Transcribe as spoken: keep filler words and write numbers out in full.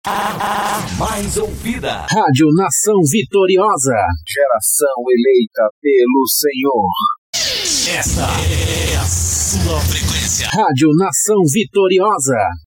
A mais ouvida. Rádio Nação Vitoriosa. Geração eleita pelo Senhor. Esta é a sua frequência. Rádio Nação Vitoriosa.